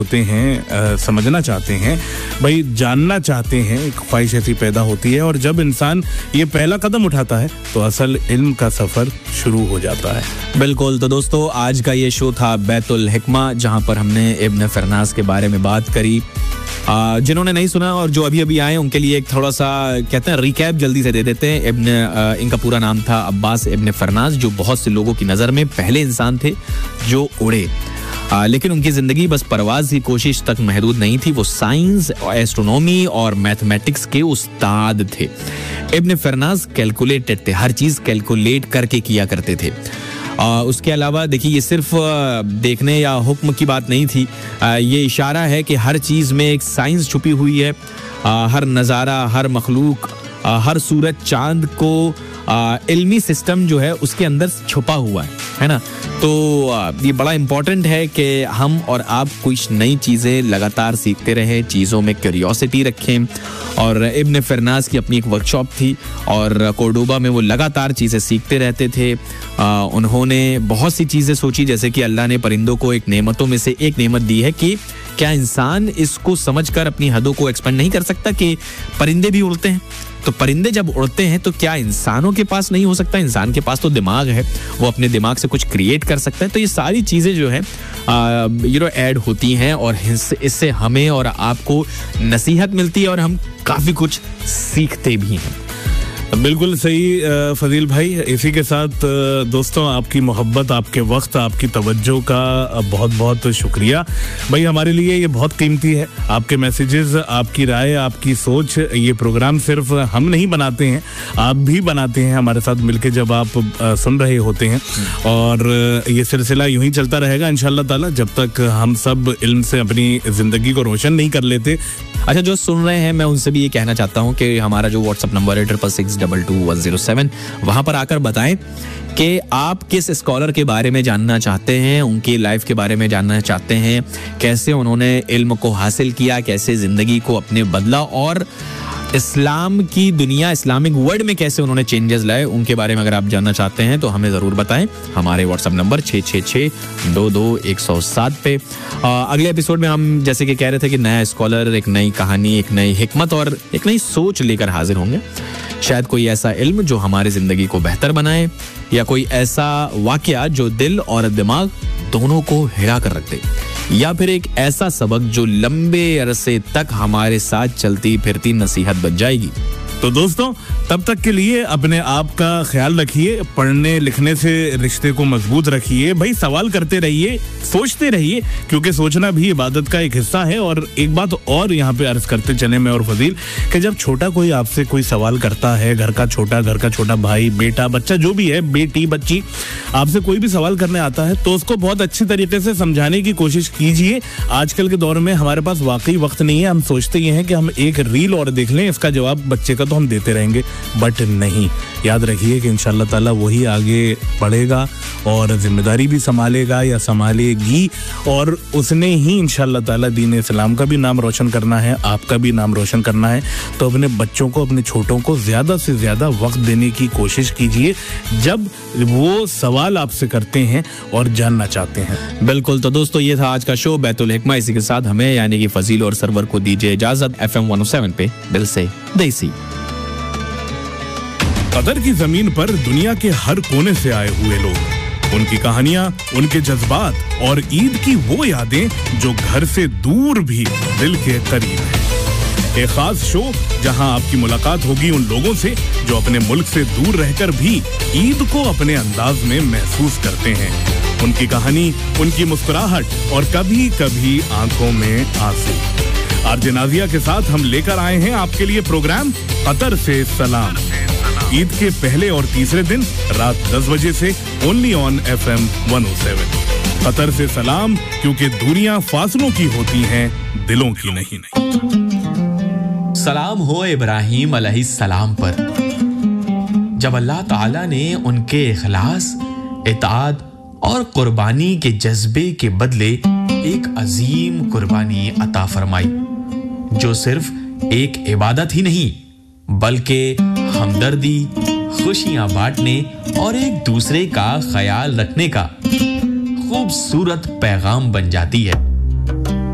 होते हैं, समझना चाहते हैं, भाई जानना चाहते हैं, एक ख्वाहिश ऐसी पैदा होती है और जब इंसान ये पहला कदम उठाता है तो असल इल्म का सफर शुरू हो जाता है। बिल्कुल। तो दोस्तों आज का ये शो था बैतुल हिकमा, जहां पर हमने इब्न फरनास के बारे में बात करी। जिन्होंने नहीं सुना और जो अभी अभी आए उनके लिए एक थोड़ा सा कहते हैं रिकैप जल्दी से दे देते हैं। इनका पूरा नाम था अब्बास इब्न फरनास, जो बहुत से लोगों की नज़र में पहले इंसान थे जो उड़े, लेकिन उनकी जिंदगी बस परवाज की कोशिश तक महदूद नहीं थी। वो साइंस, एस्ट्रोनॉमी और मैथमेटिक्स के उस्ताद थे। इब्न फरनास कैलकुलेटेड थे, हर चीज कैलकुलेट करके किया करते थे। उसके अलावा देखिए, ये सिर्फ देखने या हुक्म की बात नहीं थी, ये इशारा है कि हर चीज में एक साइंस छुपी हुई है। हर नज़ारा, हर मखलूक, हर सूरज, चांद को इल्मी सिस्टम जो है उसके अंदर छुपा हुआ है ना। तो ये बड़ा इम्पोर्टेंट है कि हम और आप कुछ नई चीज़ें लगातार सीखते रहें, चीज़ों में क्यूरियोसिटी रखें। और इब्न फरनास की अपनी एक वर्कशॉप थी और कोर्डोबा में वो लगातार चीज़ें सीखते रहते थे। उन्होंने बहुत सी चीज़ें सोची, जैसे कि अल्लाह ने परिंदों को एक नेमतों में से एक नेमत दी है कि क्या इंसान इसको समझकर अपनी हदों को एक्सपेंड नहीं कर सकता कि परिंदे भी उड़ते हैं। तो परिंदे जब उड़ते हैं तो क्या इंसानों के पास नहीं हो सकता? इंसान के पास तो दिमाग है, वो अपने दिमाग से कुछ क्रिएट कर सकता है। तो ये सारी चीज़ें जो है ऐड होती हैं और इससे हमें और आपको नसीहत मिलती है और हम काफ़ी कुछ सीखते भी हैं। बिल्कुल सही फजील भाई। इसी के साथ दोस्तों आपकी मोहब्बत, आपके वक्त, आपकी तवज्जो का बहुत बहुत शुक्रिया भाई। हमारे लिए ये बहुत कीमती है, आपके मैसेजेस, आपकी राय, आपकी सोच। ये प्रोग्राम सिर्फ हम नहीं बनाते हैं, आप भी बनाते हैं हमारे साथ मिलके जब आप सुन रहे होते हैं। और ये सिलसिला यूं ही चलता रहेगा इंशाअल्लाह ताला जब तक हम सब इल्म से अपनी जिंदगी को रोशन नहीं कर लेते। अच्छा, जो सुन रहे हैं मैं उनसे भी ये कहना चाहता हूँ कि हमारा जो व्हाट्सएप नंबर है 666222107, वहाँ पर आकर बताएं कि आप किस स्कॉलर के बारे में जानना चाहते हैं, उनकी लाइफ के बारे में जानना चाहते हैं, कैसे उन्होंने इल्म को हासिल किया, कैसे ज़िंदगी को अपने बदला और इस्लाम की दुनिया, इस्लामिक वर्ल्ड में कैसे उन्होंने चेंजेस लाए, उनके बारे में अगर आप जानना चाहते हैं तो हमें ज़रूर बताएं। हमारे व्हाट्सएप नंबर 666222107 पे। अगले एपिसोड में हम जैसे कि कह रहे थे कि नया स्कॉलर, एक नई कहानी, एक नई हिकमत और एक नई सोच लेकर हाजिर होंगे। शायद कोई ऐसा इल्म जो हमारी ज़िंदगी को बेहतर बनाए, या कोई ऐसा वाक़या जो दिल और दिमाग दोनों को हिला कर रख दे, या फिर एक ऐसा सबक जो लंबे अरसे तक हमारे साथ चलती फिरती नसीहत बन जाएगी। तो दोस्तों तब तक के लिए अपने आप का ख्याल रखिए, पढ़ने लिखने से रिश्ते को मजबूत रखिए भाई, सवाल करते रहिए, सोचते रहिए, क्योंकि सोचना भी इबादत का एक हिस्सा है। और एक बात और यहाँ पे अर्ज करते चले मैं और फजील, कि जब छोटा कोई आपसे कोई सवाल करता है, घर का छोटा भाई, बेटा, बच्चा, जो भी है, बेटी, बच्ची, आपसे कोई भी सवाल करने आता है तो उसको बहुत अच्छी तरीके से समझाने की कोशिश कीजिए। आजकल के दौर में हमारे पास वाकई वक्त नहीं है, हम सोचते ये हैं कि हम एक रील और देख लें, इसका जवाब बच्चे का तो हम देते रहेंगे, बट नहीं। याद रखिए कि इंशाअल्लाह ताला वही आगे बढ़ेगा और जिम्मेदारी भी संभालेगा या संभालेगी, और उसने ही इंशाअल्लाह ताला दीन इस्लाम का भी नाम रोशन करना है, आपका भी नाम रोशन करना है। तो अपने बच्चों को, अपने छोटों को ज्यादा से ज्यादा वक्त देने की कोशिश कीजिए जब वो सवाल आपसे करते हैं और जानना चाहते हैं। बिल्कुल। तो दोस्तों ये था आज का शो बैतुल हिकमा। इसी के साथ हमें यानी कि फजील और सरवर को दीजिए इजाजत। FM 107 पे दिल से देसी। कतर की जमीन पर दुनिया के हर कोने से आए हुए लोग, उनकी कहानियां, उनके जज्बात और ईद की वो यादें जो घर से दूर भी दिल के करीब है। एक खास शो जहां आपकी मुलाकात होगी उन लोगों से जो अपने मुल्क से दूर रहकर भी ईद को अपने अंदाज में महसूस करते हैं। उनकी कहानी, उनकी मुस्कुराहट और कभी कभी आंखों में आंसू। आरजे नाजिया के साथ हम लेकर आए हैं आपके लिए प्रोग्राम कतर से सलाम। ईद के पहले और तीसरे दिन रात 10 बजे से ओनली ऑन FM 107। कतर से सलाम, क्योंकि दूरियां फासलों की होती हैं, दिलों की नहीं। सलाम हो इब्राहिम अलैहिस्सलाम पर, जब अल्लाह ताला ने उनके इखलास, इताअत और कुर्बानी के जज्बे के बदले एक अजीम कुर्बानी अता फरमाई, जो सिर्फ एक इबादत ही नहीं बल्कि हमदर्दी, खुशियां बांटने और एक दूसरे का ख्याल रखने का खूबसूरत पैगाम बन जाती है।